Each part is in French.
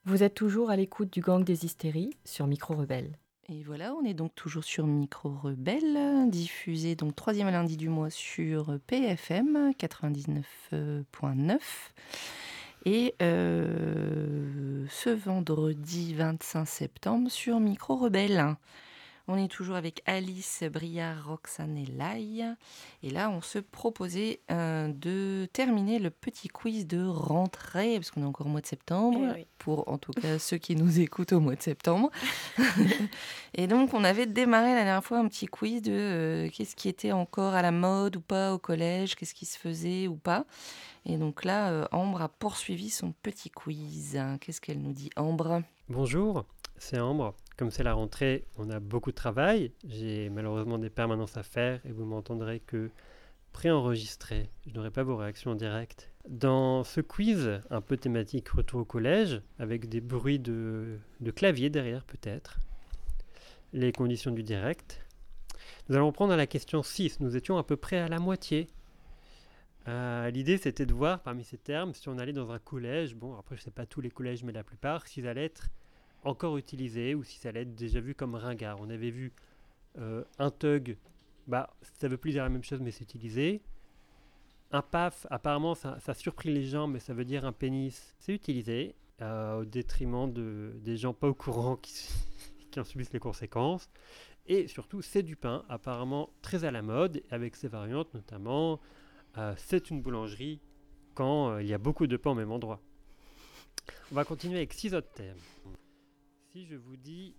Vous êtes toujours à l'écoute du Gang des Hystéries sur Micro Rebelle. Et voilà, on est donc toujours sur Micro Rebelle, diffusé donc 3e lundi du mois sur PFM 99.9. Et ce vendredi 25 septembre sur Micro Rebelle. On est toujours avec Alice, Briard, Roxane et Laï. Et là, on se proposait de terminer le petit quiz de rentrée, parce qu'on est encore au mois de septembre, oui. pour en tout cas ceux qui nous écoutent au mois de septembre. Et donc, on avait démarré la dernière fois un petit quiz de qu'est-ce qui était encore à la mode ou pas au collège, qu'est-ce qui se faisait ou pas. Et donc là, Ambre a poursuivi son petit quiz. Qu'est-ce qu'elle nous dit, Ambre ? Bonjour, c'est Ambre. Comme c'est la rentrée, on a beaucoup de travail. J'ai malheureusement des permanences à faire et vous m'entendrez que préenregistré. Je n'aurai pas vos réactions en direct. Dans ce quiz, un peu thématique retour au collège, avec des bruits de clavier derrière peut-être, les conditions du direct, nous allons prendre à la question 6. Nous étions à peu près à la moitié. L'idée, c'était de voir parmi ces termes si on allait dans un collège, bon après je ne sais pas tous les collèges mais la plupart, s'ils allaient être encore utilisés ou si ça allait être déjà vu comme ringard. On avait vu un tug, ça veut plus dire la même chose mais c'est utilisé. Un paf, apparemment ça surprit les gens mais ça veut dire un pénis, c'est utilisé au détriment des gens pas au courant qui en subissent les conséquences. Et surtout c'est du pain, apparemment très à la mode avec ses variantes notamment. C'est une boulangerie quand il y a beaucoup de pain au même endroit. On va continuer avec 6 autres termes. Si je vous dis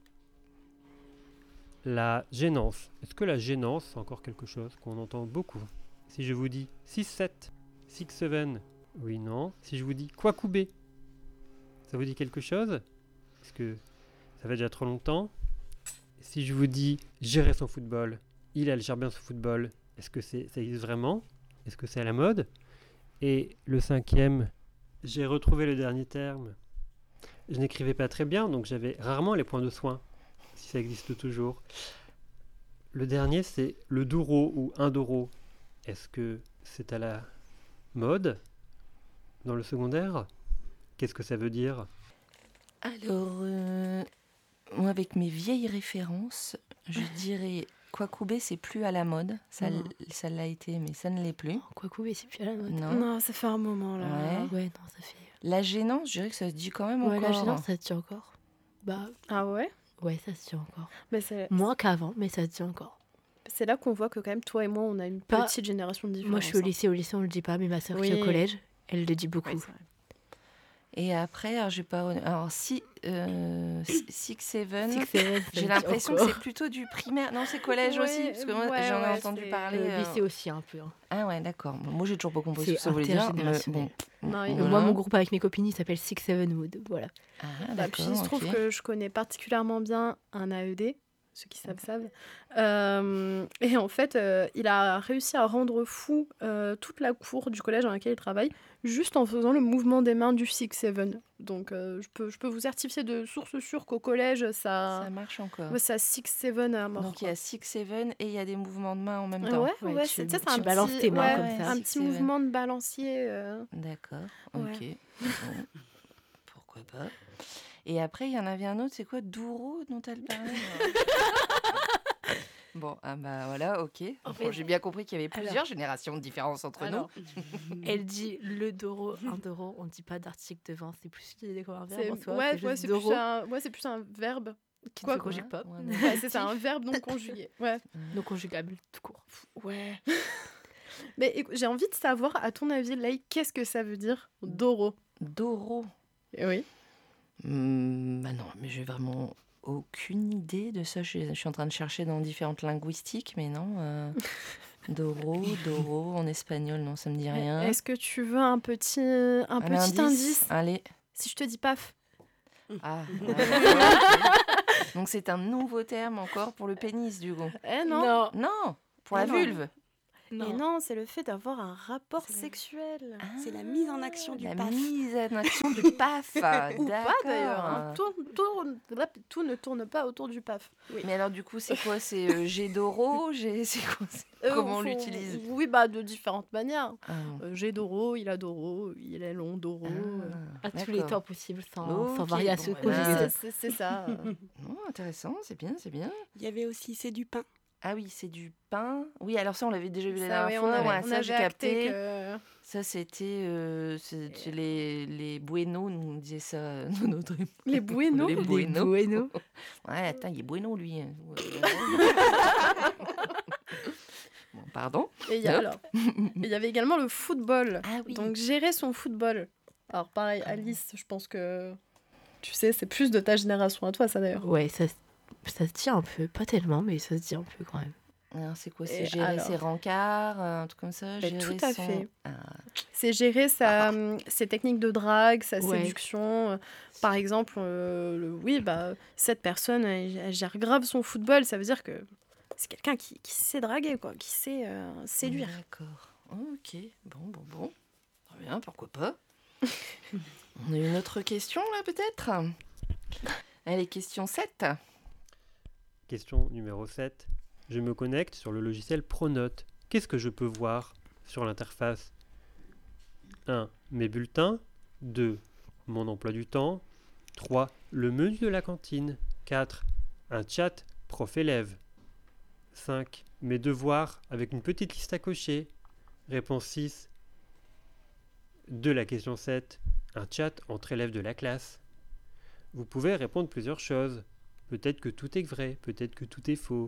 la gênance, est-ce que la gênance, c'est encore quelque chose qu'on entend beaucoup? Si je vous dis 6-7, 6-7, oui, non. Si je vous dis Kwakubé, ça vous dit quelque chose? Est-ce que ça fait déjà trop longtemps? Si je vous dis gérer son football, elle gère bien son football, est-ce que ça existe vraiment? Est-ce que c'est à la mode? Et le 5e, j'ai retrouvé le dernier terme. Je n'écrivais pas très bien, donc j'avais rarement les points de soin, si ça existe toujours. Le dernier, c'est le douro ou un doro. Est-ce que c'est à la mode dans le secondaire? Qu'est-ce que ça veut dire? Alors, moi, avec mes vieilles références, je dirais Kwakubé, c'est plus à la mode. Ça l'a été, mais ça ne l'est plus. Kwakubé, c'est plus à la mode. Non. Non, ça fait un moment là. Ouais. Ouais, non, ça fait. La gênance, je dirais que ça se dit quand même Ouais, encore. la gênance, ça se dit encore. Ah ouais? Ouais, ça se dit encore. Mais c'est Moins qu'avant, mais ça se dit encore. là qu'on voit que quand même toi et moi on a une petite génération de différence. Moi, je suis au lycée, on le dit pas, mais ma sœur qui est au collège, elle le dit beaucoup. Oui, c'est vrai. Et après, alors, j'ai pas. Alors, 6-7, Six-seven, j'ai l'impression que c'est plutôt du primaire. Non, c'est collège aussi, parce que moi, j'en ai entendu parler. Lycée aussi, un peu. Hein. Ah ouais, d'accord. Bon, moi, j'ai toujours pas compris ce que C'est ça voulait dire. intergénérationnel. Non, Moi, mon groupe avec mes copines, il s'appelle 6-7 Wood. Voilà. Ah, Puis d'accord. il se trouve ok. que je connais particulièrement bien un AED, ceux qui savent. Et en fait, il a réussi à rendre fou toute la cour du collège dans laquelle il travaille, juste en faisant le mouvement des mains du 6-7. Donc, je peux vous certifier de source sûre qu'au collège, Ça marche encore. ouais, ça 6-7 à mort. Donc, il y a 6-7 et il y a des mouvements de main en même Ouais, temps. Ouais, c'est tu un balances petit, tes mains comme ça. un Six, petit seven. mouvement de balancier. D'accord, Ouais. ok. Bon, pourquoi pas. Et après, il y en avait un autre, c'est quoi? Douro dont elle parlait? Bon, voilà, ok. En Bon, fait, j'ai bien compris qu'il y avait plusieurs générations de différence entre nous. Elle dit le doro, un doro, on ne dit pas d'article devant, c'est plus utilisé comme un verbe en soi. Ouais, c'est juste c'est doro plus un verbe. qui quoi, ne se conjugue pas. Ouais, Ouais, c'est ça, un verbe non conjugué. Ouais. Non conjugable, tout court. Ouais. Mais écoute, j'ai envie de savoir, à ton avis, Laï, qu'est-ce que ça veut dire doro? Doro. Oui. Non, mais j'ai vraiment aucune idée de ça. Je suis en train de chercher dans différentes linguistiques, mais non. Doro, en espagnol, non, ça me dit rien. Est-ce que tu veux un petit indice Allez. Si je te dis paf. Ah. Donc c'est un nouveau terme encore pour le pénis, du coup. Non. Non, pour la Non. vulve. Et non, c'est le fait d'avoir un rapport sexuel. C'est la mise en action du La PAF. mise en action du PAF. Ou D'accord. pas d'ailleurs. Hein. Tout ne tourne pas autour du PAF. Mais alors du coup, c'est quoi? C'est jet d'oro? C'est quoi? Comment on l'utilise? Oui, bah de différentes manières. Ah, J'ai Doro, il a Doro, il est long Doro. À tous les temps possibles, sans Ok, varier à bon, ce voilà. C'est ça. Oh, intéressant, c'est bien, c'est bien. Il y avait aussi c'est du pain. Ah oui, c'est du pain. Oui, alors ça, on l'avait déjà vu la Ça, dernière oui, fois. on Ouais, avait ça, j'ai acté capté. que... Ça, c'était les Bueno, nous disaient ça, notre époque. Les Bueno. Les Bueno. Bueno. Ouais, attends, il est Bueno, lui. Hein. Bon, pardon. Et il y avait également le football. Ah oui. Donc gérer son football. Alors pareil, Alice, je pense que tu sais, c'est plus de ta génération à toi, ça d'ailleurs. Ouais, ça se dit un peu. Pas tellement, mais ça se dit un peu quand même. Alors, c'est quoi? Et C'est gérer alors ses rencarts, un truc comme ça? Ben, Gérer tout à son... fait. Ah. C'est gérer ses techniques de drague, sa Ouais. séduction. Par exemple, oui, bah, cette personne, elle gère grave son football. Ça veut dire que c'est quelqu'un qui sait draguer, quoi, qui sait séduire. D'accord. Ok. Bon. Très bien, pourquoi pas. On a une autre question, là, peut-être? Allez, question 7. Question numéro 7. Je me connecte sur le logiciel Pronote. Qu'est-ce que je peux voir sur l'interface? 1. Mes bulletins. 2. Mon emploi du temps. 3. Le menu de la cantine. 4. Un chat prof-élève. 5. Mes devoirs avec une petite liste à cocher. Réponse 6. De la question 7. Un chat entre élèves de la classe. Vous pouvez répondre plusieurs choses. Peut-être que tout est vrai, peut-être que tout est faux.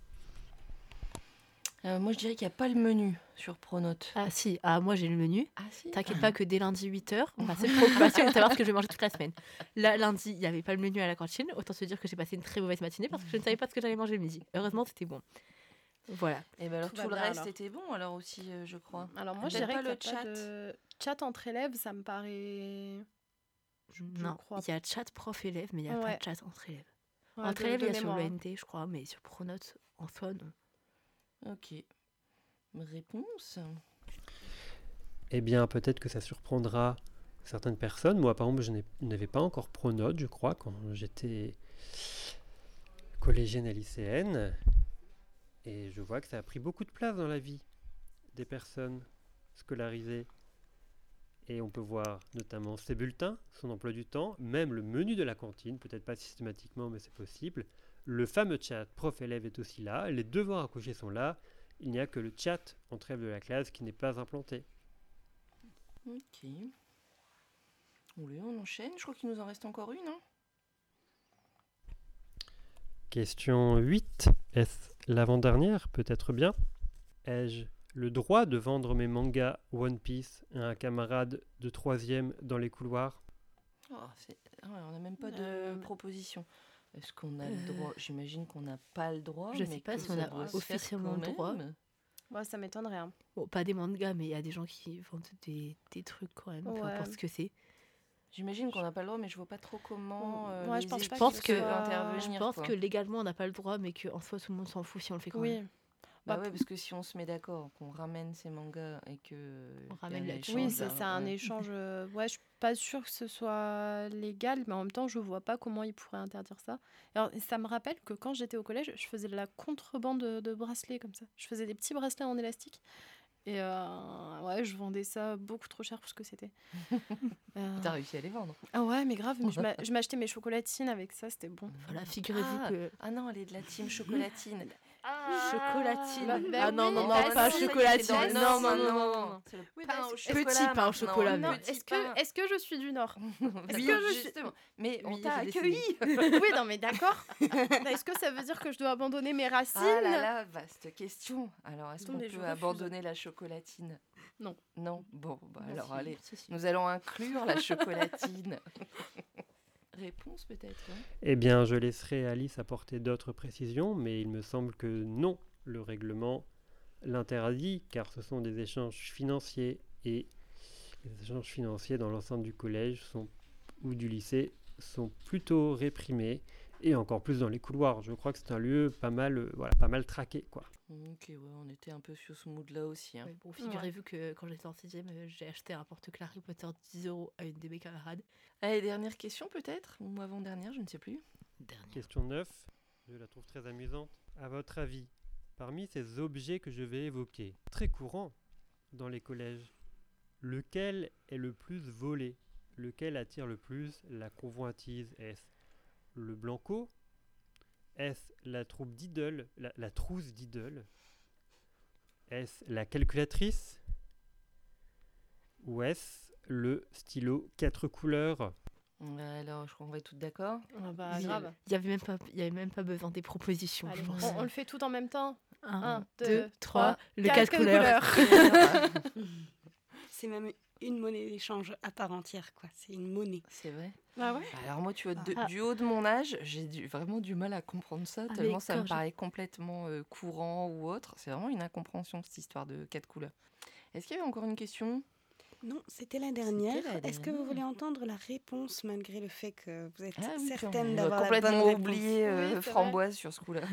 Moi, je dirais qu'il n'y a pas le menu sur Pronote. Ah si, moi j'ai le menu. Ah si? T'inquiète pas que dès lundi 8h, c'est une préoccupation de savoir ce que je vais manger toute la semaine. Là, lundi, il n'y avait pas le menu à la cantine. Autant se dire que j'ai passé une très mauvaise matinée parce que je ne savais pas ce que j'allais manger le midi. Heureusement, c'était bon. Voilà. Et ben alors Tout tout, va le bien, reste alors. était bon alors aussi, je crois. Alors moi, je Peut-être dirais pas que le chat. de chat entre élèves, ça me paraît... Non, crois il y a chat prof-élève, mais il n'y a pas Ouais. de chat entre élèves. Ouais, Entre de- élèves, de il y a sur mémoire, hein. l'ENT, je crois, mais sur Pronote, en soi, non. Ok. Réponse? Eh bien, peut-être que ça surprendra certaines personnes. Moi, par exemple, je n'avais pas encore Pronote, je crois, quand j'étais collégienne et lycéenne. Et je vois que ça a pris beaucoup de place dans la vie des personnes scolarisées. Et on peut voir notamment ses bulletins, son emploi du temps, même le menu de la cantine, peut-être pas systématiquement, mais c'est possible. Le fameux chat prof-élève est aussi là, les devoirs à cocher sont là. Il n'y a que le chat entre élèves de la classe qui n'est pas implanté. Ok. Oui, on enchaîne. Je crois qu'il nous en reste encore une. Hein. Question 8. Est-ce l'avant-dernière? Peut-être bien. Ai-je le droit de vendre mes mangas One Piece à un camarade de 3e dans les couloirs? Oh, on n'a même pas de Euh, proposition. Est-ce qu'on a le droit? J'imagine qu'on n'a pas le droit. Je mais sais pas que si on ça a doit se faire officiellement quand le droit. même. Ouais, ça m'étonnerait. Hein. Bon, pas des mangas, mais il y a des gens qui vendent des trucs quand même, peu Ouais. importe ce que c'est. J'imagine qu'on n'a pas le droit, mais je vois pas trop comment. Ouais, les je pense équipes pas Je pense que que, ce soit- intervenir. je pense quoi. que légalement on n'a pas le droit, mais qu'en soi tout le monde s'en fout si on le fait quand même. Oui. Bah Bah, ouais, parce que si on se met d'accord, qu'on ramène ces mangas et que. On ramène la l'échange, Oui, échange, c'est un échange. Ouais, je suis pas sûre que ce soit légal, mais en même temps, je vois pas comment ils pourraient interdire ça. Alors, ça me rappelle que quand j'étais au collège, je faisais de la contrebande de bracelets comme ça. Je faisais des petits bracelets en élastique. Et ouais, je vendais ça beaucoup trop cher pour ce que c'était. T'as réussi à les vendre. Ah ouais, mais grave, mais je m'achetais mes chocolatines avec ça, c'était bon. Voilà, figurez-vous que. Ah non, elle est de la team chocolatine. Chocolatine. bah Ah non, oui, non, non, bah pas si, chocolatine. c'est dans le Non, Nord, non, non, non, non. C'est le Oui, pain bah, au c'est- chocolat. Petit pain au maintenant, chocolat, le mais- Non, petit est-ce pain. que je suis du Nord? Oui, que je- justement. Mais Oui, on t'a j'ai décidé. accueilli. Oui, non, mais d'accord. Est-ce que ça veut dire que je dois abandonner mes racines? Ah là là, vaste question. Alors, est-ce qu'on Attendez, je peut refuse. abandonner la chocolatine? Non. Non. Bon, bah Bah, alors si, allez, si, si. nous allons inclure la chocolatine. Réponse peut-être. Hein. Eh bien, je laisserai Alice apporter d'autres précisions, mais il me semble que non, le règlement l'interdit, car ce sont des échanges financiers, et les échanges financiers dans l'enceinte du collège ou du lycée sont plutôt réprimés, et encore plus dans les couloirs. Je crois que c'est un lieu pas mal traqué, quoi. Ok, ouais, on était un peu sur ce mood-là aussi. Hein. Ouais, bon, figurez-vous que quand j'étais en 6e, j'ai acheté un porte-clés Harry Potter 10 € à une de mes camarades. Allez, dernière question peut-être, ou avant-dernière, je ne sais plus. Dernière. Question 9, je la trouve très amusante. À votre avis, parmi ces objets que je vais évoquer, très courants dans les collèges, lequel est le plus volé? Lequel attire le plus la convoitise? Est-ce le blanco? Est-ce la trousse d'Idle? La trousse d'Idle? Est-ce la calculatrice? Ou est-ce le stylo 4 couleurs? Alors, je crois qu'on va être toutes d'accord. Ah bah, Il y grave. avait même pas besoin des propositions. Allez, je pense. on le fait tout en même temps. 1, 2, 2, 3, le 4 Quatre couleurs. C'est même une monnaie d'échange à part entière, quoi. C'est une monnaie. C'est vrai. Ah ouais. Alors moi, tu vois, du haut de mon âge, j'ai vraiment du mal à comprendre ça, Ah, tellement mais ça me quand paraît complètement courant ou autre. C'est vraiment une incompréhension, cette histoire de 4 couleurs. Est-ce qu'il y avait encore une question? Non, c'était la dernière. C'était la Est-ce que dernière. vous voulez entendre la réponse malgré le fait que vous êtes Ah oui, certaine on a d'avoir la bonne complètement réponse? oublié Oui, c'est Framboise sur ce coup-là.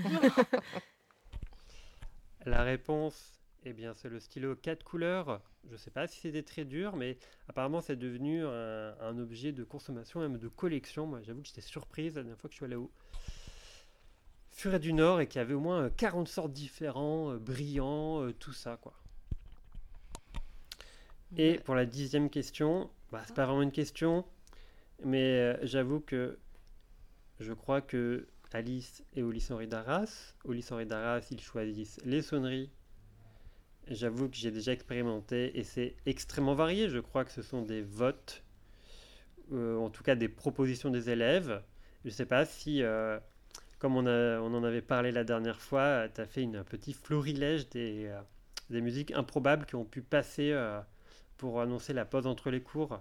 La réponse, eh bien, c'est le stylo 4 couleurs. Je ne sais pas si c'était très dur, mais apparemment, c'est devenu un objet de consommation, même de collection. Moi, j'avoue que j'étais surprise la dernière fois que je suis allé au Furet du Nord et qu'il y avait au moins 40 sortes différents, brillants, tout ça, quoi. Et pour la 10e question, c'est pas vraiment une question, mais j'avoue que je crois que Alice est au lycée Henri d'Arras. Au lycée Henri d'Arras, ils choisissent les sonneries. J'avoue que j'ai déjà expérimenté et c'est extrêmement varié. Je crois que ce sont des votes, en tout cas des propositions des élèves. Je ne sais pas si, comme on en avait parlé la dernière fois, tu as fait un petit florilège des musiques improbables qui ont pu passer pour annoncer la pause entre les cours.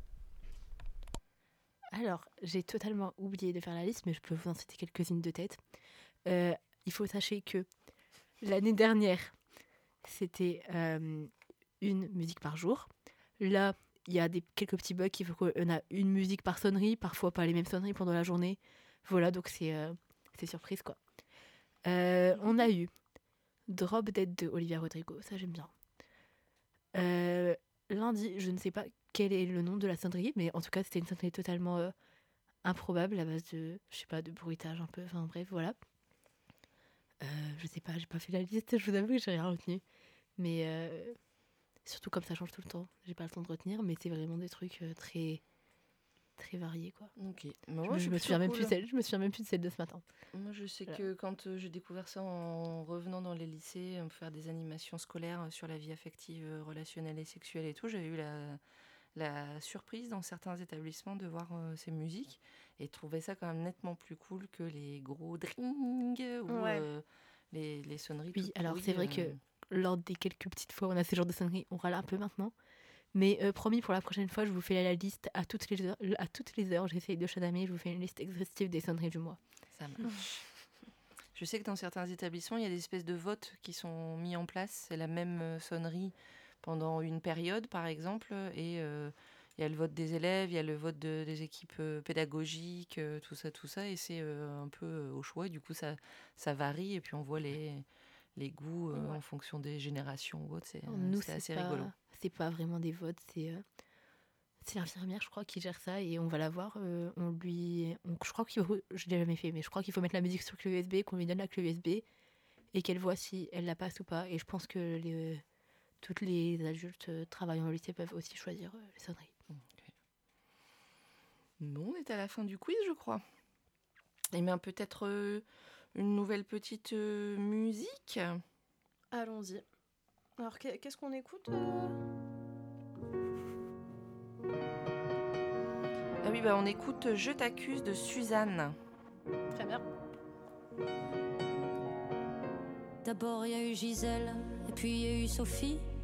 Alors, j'ai totalement oublié de faire la liste, mais je peux vous en citer quelques-unes de tête. Il faut sachez que l'année dernière, c'était une musique par jour. Là, il y a quelques petits bugs. Il faut qu'on a une musique par sonnerie, parfois pas les mêmes sonneries pendant la journée. Voilà, donc c'est surprise, quoi. On a eu Drop Dead de Olivia Rodrigo, ça j'aime bien. Lundi, je ne sais pas quel est le nom de la sonnerie, mais en tout cas, c'était une sonnerie totalement improbable à base de, je sais pas, de bruitage un peu, enfin bref, voilà. Je sais pas, j'ai pas fait la liste, je vous avoue que j'ai rien retenu. Mais surtout comme ça change tout le temps, j'ai pas le temps de retenir, mais c'est vraiment des trucs très, très variés, quoi. Ok. Je me souviens même plus de celle de ce matin. Moi, je sais Voilà. que quand j'ai découvert ça en revenant dans les lycées, faire des animations scolaires sur la vie affective, relationnelle et sexuelle et tout, j'avais eu la surprise dans certains établissements de voir ces musiques et trouver ça quand même nettement plus cool que les gros dring ou Ouais. les sonneries. Oui, toutes alors pourries, c'est vrai que lors des quelques petites fois où on a ce genre de sonneries, on râle un peu maintenant. Mais promis, pour la prochaine fois, je vous fais la liste à toutes les heures. J'essaye de chadamer, je vous fais une liste exhaustive des sonneries du mois. Ça marche. Je sais que dans certains établissements, il y a des espèces de votes qui sont mis en place. C'est la même sonnerie pendant une période, par exemple. Et il y a le vote des élèves, il y a le vote des équipes pédagogiques, tout ça. Et c'est un peu au choix. Du coup, ça varie. Et puis, on voit les goûts en fonction des générations ou autres. Nous, c'est assez rigolo. C'est pas vraiment des votes, c'est l'infirmière, je crois, qui gère ça et on va la voir. Je crois je l'ai jamais fait, mais je crois qu'il faut mettre la musique sur clé USB, qu'on lui donne la clé USB et qu'elle voit si elle la passe ou pas. Et je pense que toutes les adultes travaillant au lycée peuvent aussi choisir les sonneries. Okay. Bon, on est à la fin du quiz, je crois. Et bien peut-être une nouvelle petite musique. Allons-y. Alors, qu'est-ce qu'on écoute Ah oui, on écoute Je t'accuse de Suzanne. Très bien. D'abord il y a eu Gisèle, et puis il y a eu Sophie.